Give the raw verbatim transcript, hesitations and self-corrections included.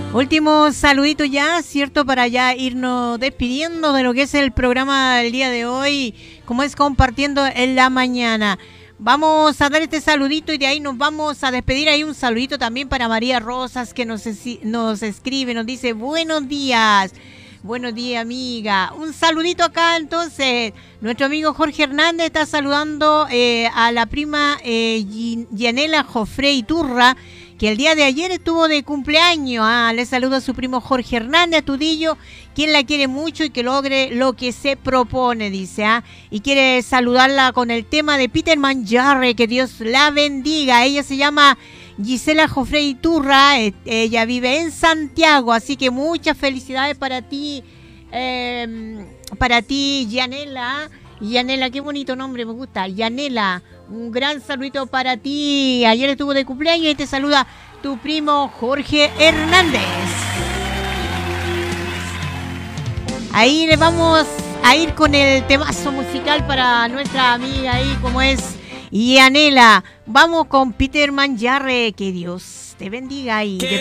Último saludito ya, ¿cierto? Para ya irnos despidiendo de lo que es el programa del día de hoy, como es compartiendo en la mañana. Vamos a dar este saludito y de ahí nos vamos a despedir. Hay un saludito también para María Rosas que nos, nos escribe, nos dice buenos días. Buenos días, amiga. Un saludito acá, entonces. Nuestro amigo Jorge Hernández está saludando eh, a la prima eh, Yanela Jofre Iturra, que el día de ayer estuvo de cumpleaños. Ah, le saludo a su primo Jorge Hernández, a Tudillo, quien la quiere mucho y que logre lo que se propone, dice. Ah, y quiere saludarla con el tema de Peter Manjarre, que Dios la bendiga. Ella se llama Gisela Jofre Iturra, ella vive en Santiago, así que muchas felicidades para ti, eh, para ti, Yanela. Yanela, qué bonito nombre, me gusta, Yanela. Un gran saludito para ti. Ayer estuvo de cumpleaños y te saluda tu primo Jorge Hernández. Ahí le vamos a ir con el temazo musical para nuestra amiga ahí, como es Yanela. Vamos con Peter Manjarre. Que Dios te bendiga y